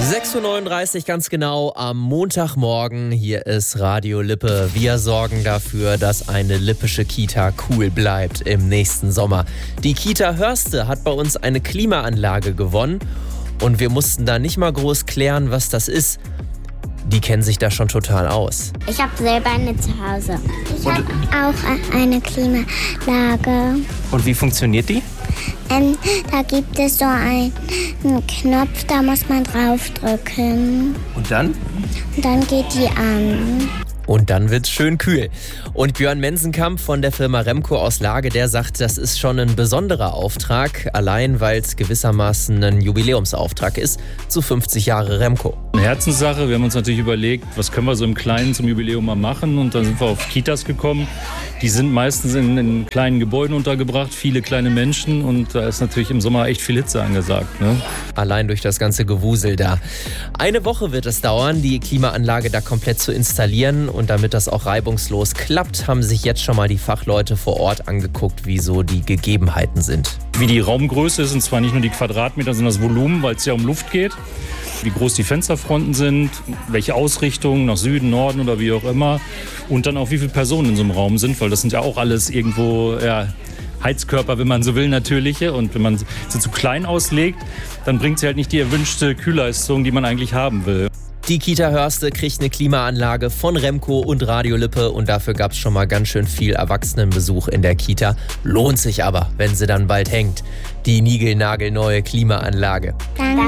6:39 Uhr ganz genau am Montagmorgen. Hier ist Radio Lippe. Wir sorgen dafür, dass eine lippische Kita cool bleibt im nächsten Sommer. Die Kita Hörste hat bei uns eine Klimaanlage gewonnen und wir mussten da nicht mal groß klären, was das ist. Die kennen sich da schon total aus. Ich habe selber eine zu Hause. Ich habe auch eine Klimaanlage. Und wie funktioniert die? Da gibt es so einen Knopf, da muss man draufdrücken. Und dann? Und dann geht die an. Und dann wird's schön kühl. Und Björn Mensenkamp von der Firma Remco aus Lage, der sagt, das ist schon ein besonderer Auftrag, allein weil es gewissermaßen ein Jubiläumsauftrag ist zu 50 Jahre Remco. Eine Herzenssache. Wir haben uns natürlich überlegt, was können wir so im Kleinen zum Jubiläum mal machen. Und dann sind wir auf Kitas gekommen. Die sind meistens in kleinen Gebäuden untergebracht, viele kleine Menschen. Und da ist natürlich im Sommer echt viel Hitze angesagt, ne? Allein durch das ganze Gewusel da. Eine Woche wird es dauern, die Klimaanlage da komplett zu installieren. Und damit das auch reibungslos klappt, haben sich jetzt schon mal die Fachleute vor Ort angeguckt, wie so die Gegebenheiten sind. Wie die Raumgröße ist, und zwar nicht nur die Quadratmeter, sondern das Volumen, weil es ja um Luft geht. Wie groß die Fensterfronten sind, welche Ausrichtung, nach Süden, Norden oder wie auch immer. Und dann auch, wie viele Personen in so einem Raum sind, weil das sind ja auch alles irgendwo Heizkörper, wenn man so will, natürliche. Und wenn man sie zu klein auslegt, dann bringt sie halt nicht die erwünschte Kühlleistung, die man eigentlich haben will. Die Kita Hörste kriegt eine Klimaanlage von Remco und Radio Lippe und dafür gab es schon mal ganz schön viel Erwachsenenbesuch in der Kita. Lohnt sich aber, wenn sie dann bald hängt. Die niegelnagelneue Klimaanlage. Danke.